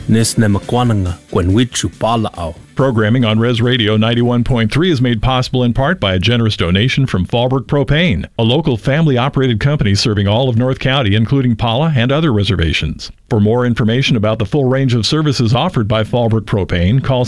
Nisne Makwananga, Gwenwichu Palao. Programming on Res Radio 91.3 is made possible in part by a generous donation from Fallbrook Propane, a local family-operated company serving all of North County, including Pala and other reservations. For more information about the full range of services offered by Fallbrook Propane, call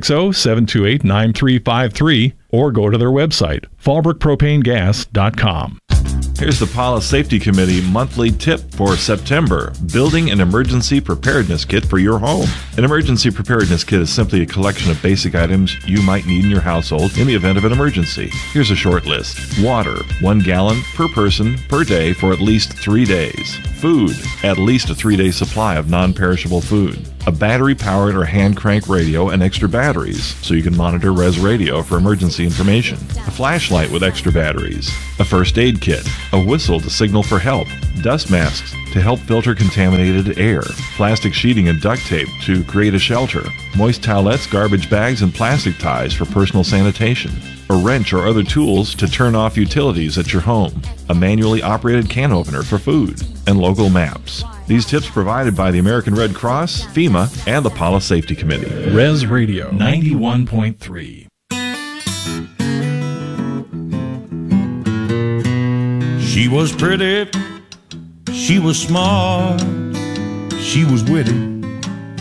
760-728-9353 or go to their website, fallbrookpropanegas.com. Here's the Pala Safety Committee monthly tip for September: building an emergency preparedness kit for your home. An emergency preparedness kit is simply a collection of basic items you might need in your household in the event of an emergency. Here's a short list. Water, 1 gallon per person per day for at least 3 days. Food, at least a 3-day supply of non-perishable food. A battery-powered or hand-crank radio and extra batteries, so you can monitor Res Radio for emergency information. A flashlight with extra batteries. A first aid kit. A whistle to signal for help. Dust masks to help filter contaminated air. Plastic sheeting and duct tape to create a shelter. Moist towelettes, garbage bags, and plastic ties for personal sanitation. A wrench or other tools to turn off utilities at your home. A manually operated can opener for food. And local maps. These tips provided by the American Red Cross, FEMA, and the Pala Safety Committee. Res Radio 91.3. She was pretty, she was smart, she was witty,